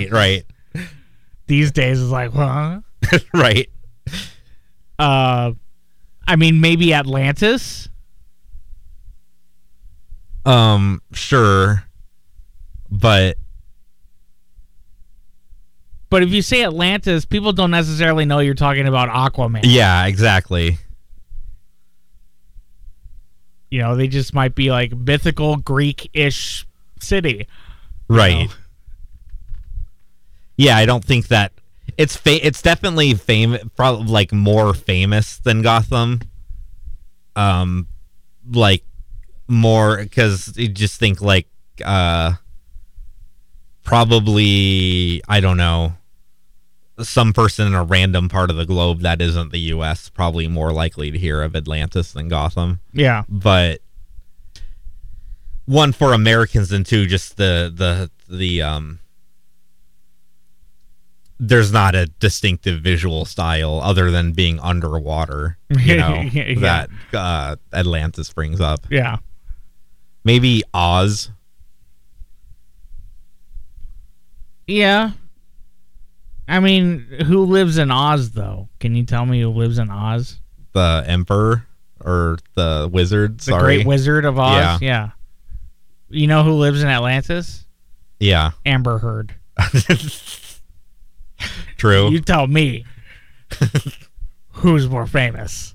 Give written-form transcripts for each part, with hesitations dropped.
Right. These days it's like, huh? Right. I mean, maybe Atlantis. Sure. But if you say Atlantis, people don't necessarily know you're talking about Aquaman. yeah, exactly. You know, they just might be like mythical Greek-ish city. Right. Know? Yeah, I don't think that it's definitely probably like more famous than Gotham. Like more because you just think like probably, I don't know, some person in a random part of the globe that isn't the U.S. probably more likely to hear of Atlantis than Gotham. Yeah. But one, for Americans, and two, just the there's not a distinctive visual style other than being underwater, you know, yeah. that Atlantis brings up. Yeah. Maybe Oz. Yeah. I mean, who lives in Oz, though? Can you tell me who lives in Oz? The Emperor or the Wizard, The Great Wizard of Oz? Yeah. You know who lives in Atlantis? Yeah. Amber Heard. True. You tell me who's more famous.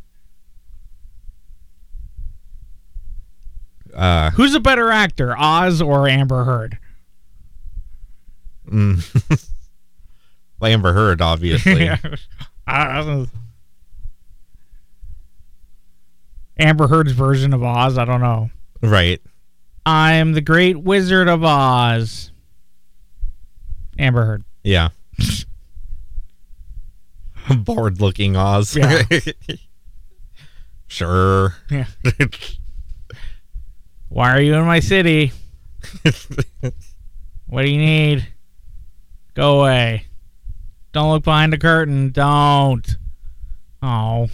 Who's a better actor, Oz or Amber Heard? Amber Heard, obviously. Amber Heard's version of Oz, I don't know. Right. I'm the Great Wizard of Oz. Amber Heard. Yeah. Bored looking Oz. Yeah. Sure. Yeah. Why are you in my city? What do you need? Go away. Don't look behind the curtain. Don't. Oh.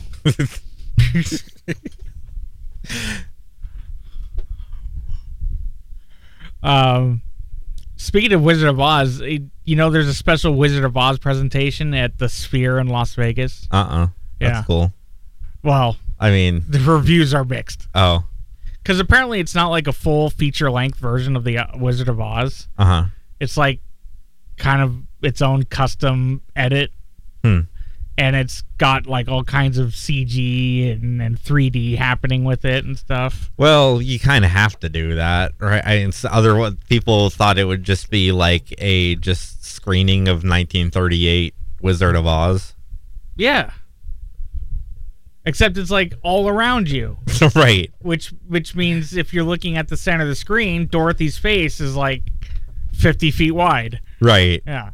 Speaking of Wizard of Oz, you know there's a special Wizard of Oz presentation at the Sphere in Las Vegas. That's Yeah. cool. Well, I mean, the reviews are mixed. Oh. Because apparently it's not like a full feature-length version of the Wizard of Oz. Uh-huh. It's like kind of its own custom edit. And it's got like all kinds of CG and 3D happening with it and stuff. Well, you kind of have to do that, right? Other people thought it would just be like a just screening of 1938 Wizard of Oz. Yeah. Except it's like all around you. Right. Which means if you're looking at the center of the screen, Dorothy's face is like 50 feet wide. Right. Yeah.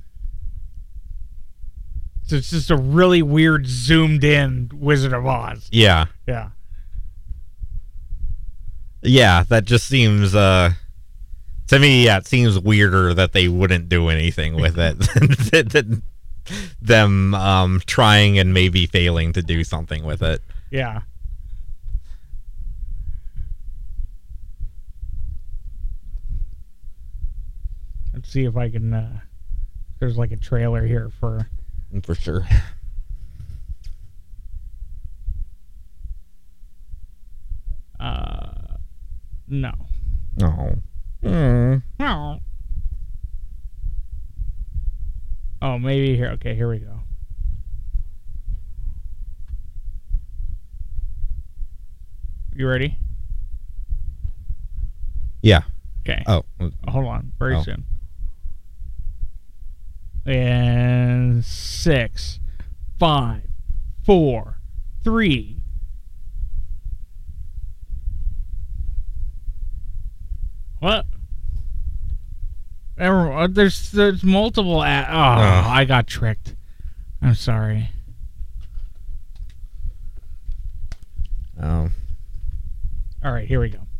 So it's just a really weird zoomed in Wizard of Oz. Yeah. Yeah. Yeah, that just seems to me, yeah, it seems weirder that they wouldn't do anything with it than them trying and maybe failing to do something with it. Yeah. Let's see if I can there's like a trailer here for sure. No. No. No. Oh, maybe here. Okay, here we go. You ready? Yeah. Okay. Oh. Hold on. Very soon. And 6, 5, 4, 3. What? There's multiple. I got tricked. I'm sorry. Oh. All right, here we go.